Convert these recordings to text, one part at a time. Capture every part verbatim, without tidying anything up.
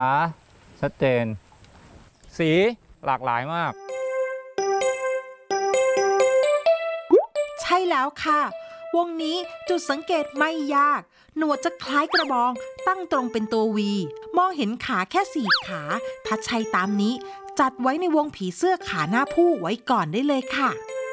ขาชัดเจนสีหลากหลายมากใช่แล้วค่ะวงนี้จุดสังเกตไม่ยากหนวดจะคล้ายกระบองตั้งตรงเป็นตัววีมองเห็นขาแค่สี่ขาถ้าใช่ตามนี้จัดไว้ในวงผีเสื้อขาหน้าผู้ไว้ก่อนได้เลยค่ะ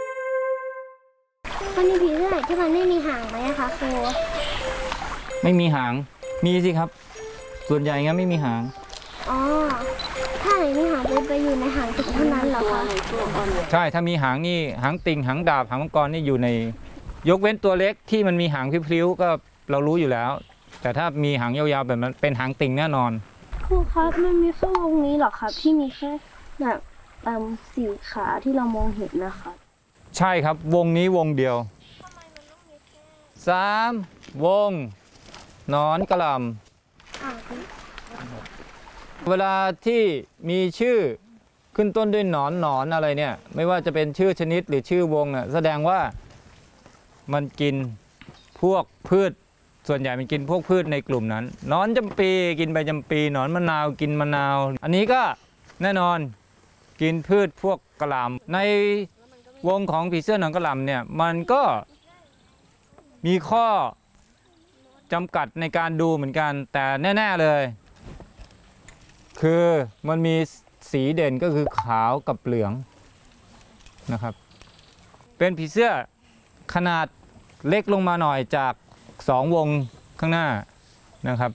มันมีผีเสื้อไหนที่มันไม่มีหางไหมคะครูไม่มีหางมีสิครับส่วนใหญ่งั้นไม่มีหางอ๋อถ้าไหนมีหางจะไปอยู่ในหางติ่งเท่านั้นเหรอคะใช่ถ้ามีหางนี่หางติ่งหางดาบหางมังกรนี่อยู่ในยกเว้นตัวเล็กที่มันมีหางพลิ้วๆก็เรารู้อยู่แล้วแต่ถ้ามีหางยาวๆแบบนั้นเป็นหางติ่งแน่นอนครูครับมันมีแค่วงนี้หรอครับที่มีแค่แบบสี่ขาที่เรามองเห็นนะคะใช่ครับวงนี้วงเดียวสามวงหนอนกระหล่ำเวลาที่มีชื่อขึ้นต้นด้วยหนอนหนอนอะไรเนี่ยไม่ว่าจะเป็นชื่อชนิดหรือชื่อวงน่ะแสดงว่ามันกินพวกพืชส่วนใหญ่มันกินพวกพืชในกลุ่มนั้นหนอนจำปีกินใบจำปีหนอนมะนาวกินมะนาวอันนี้ก็แน่นอนกินพืชพวกกระหล่ำในวงของผีเสื้อหนอนกระหล่ำเนี่ยมันก็มีข้อจำกัดในการดูเหมือนกันแต่แน่ๆเลยคือมันมีสีเด่นก็คือขาวกับเหลืองนะครับเป็นผีเสื้อขนาดเล็กลงมาหน่อยจากสองวงข้างหน้านะครับ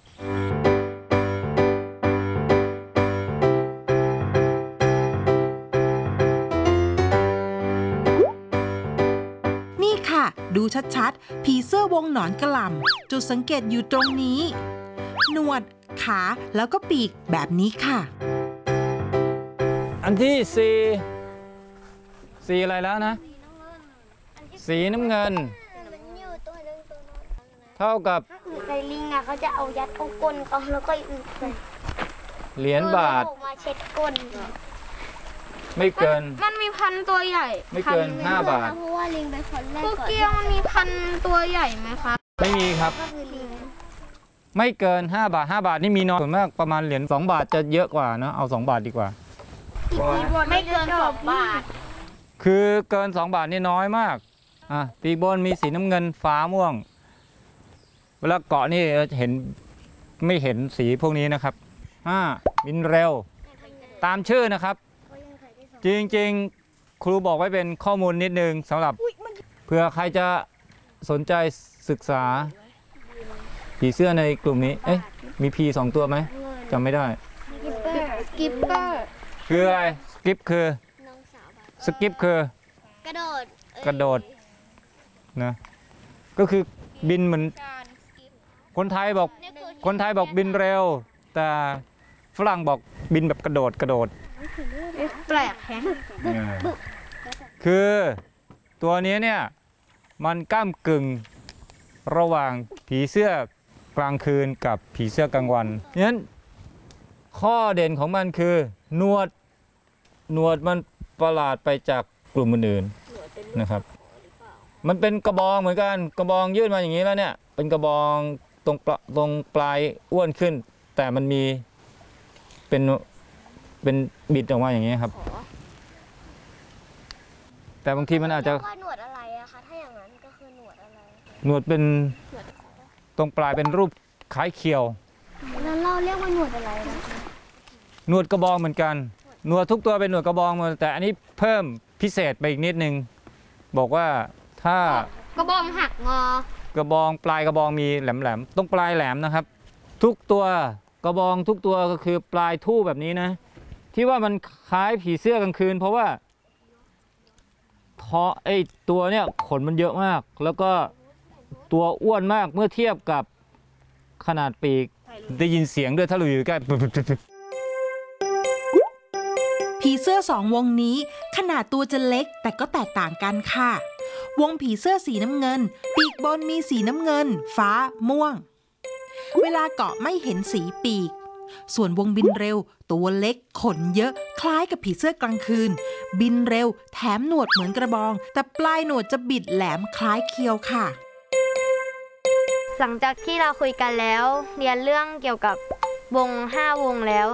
นี่ค่ะดูชัดๆผีเสื้อวงหนอนกระหล่ำจุดสังเกตอยู่ตรงนี้หนวดขาแล้วก็ปีกแบบนี้ค่ะอันที่สี่สีอะไรแล้วนะสีน้ำเงินเท่ากับในลิงอ่ะเขาจะเอายัดเข้าก้นเขาแล้วก็อึเหรียญบาทมาเช็ดก้นไม่เกินมันมีพันตัวใหญ่ไม่เกินห้าบาทเพราะว่าลิงเป็นคนแรกพวกเกี้ยวมันมีพันตัวใหญ่ไหมคะไม่มีครับไม่เกินห้าบาทห้าบาทนี่มีน้อยส่วนมากประมาณเหรียญสองบาทจะเยอะกว่านะเอาสองบาทดีกว่าไม่เกินสองบาทคือเกินสองบาทนี่น้อยมากอ่ะปีกบนมีสีน้ำเงินฟ้าม่วงเวลาเกาะนี่เห็นไม่เห็นสีพวกนี้นะครับห้าบินเร็วตามชื่อนะครับจริงๆครูบอกไว้เป็นข้อมูลนิดนึงสำหรับเผื่อใครจะสนใจศึกษาผีเสื้อในกลุ่มนี้เอ๊ะมีพีสองตัวไหมจำไม่ได้สกิปเปอร์คืออะไรสกิปคือสกิปคือกระโดดกระโดดนะก็คือบินเหมือนคนไทยบอกคนไทยบอกบินเร็วแต่ฝรั่งบอกบินแบบกระโดดกระโดดแปลกแฮะคือตัวนี้เนี่ยมันก้ำกึ่งระหว่างผีเสื้อกลางคืนกับผีเสื้อกลางวันงั้นข้อเด่นของมันคือหนวดหนวดมันประหลาดไปจากกลุ่มอื่นๆนะครับมันเป็นกระบองเหมือนกันกระบองยื่นมาอย่างนี้แล้วเนี่ยเป็นกระบองตรงตรงปลายอ้วนขึ้นแต่มันมีเป็นเป็นบิดออกมาอย่างนี้ครับแต่บางทีมันอาจจะหนวดอะไรอะคะถ้าอย่างนั้นก็คือหนวดอะไรหนวดเป็นตรงปลายเป็นรูปคล้ายเขียวแล้วเราเรียกว่าหนวดอะไรนะหนวดกระบองเหมือนกันหนวดทุกตัวเป็นหนวดกระบองหมดแต่อันนี้เพิ่มพิเศษไปอีกนิดนึงบอกว่าถ้ากระบองหักงอกระบองปลายกระบองมีแหลมๆตรงปลายแหลมนะครับทุกตัวกระบองทุกตัวก็คือปลายทู่แบบนี้นะที่ว่ามันคล้ายผีเสื้อกลางคืนเพราะว่าเพราะไอ้ตัวเนี้ยขนมันเยอะมากแล้วก็ตัวอ้วนมากเมื่อเทียบกับขนาดปีกได้ยินเสียงด้วยถ้าเราอยู่ใกล้ผีเสื้อสองวงนี้ขนาดตัวจะเล็กแต่ก็แตกต่างกันค่ะวงผีเสื้อสีน้ำเงินปีกบนมีสีน้ำเงินฟ้าม่วงเวลาเกาะไม่เห็นสีปีกส่วนวงบินเร็วตัวเล็กขนเยอะคล้ายกับผีเสื้อกลางคืนบินเร็วแถมหนวดเหมือนกระบองแต่ปลายหนวดจะบิดแหลมคล้ายเคียวค่ะหลังจากที่เราคุยกันแล้วเรียนเรื่องเกี่ยวกับวงห้าวงแล้ว